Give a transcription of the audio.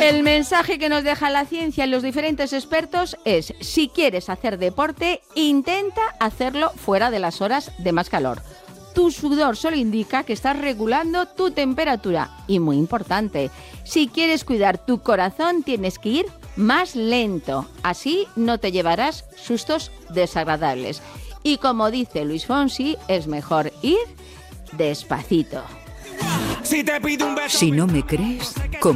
El mensaje que nos deja la ciencia y los diferentes expertos es: si quieres hacer deporte, intenta hacerlo fuera de las horas de más calor. Tu sudor solo indica que estás regulando tu temperatura. Y muy importante, si quieres cuidar tu corazón, tienes que ir más lento. Así no te llevarás sustos desagradables. Y como dice Luis Fonsi, es mejor ir despacito. Si no me crees,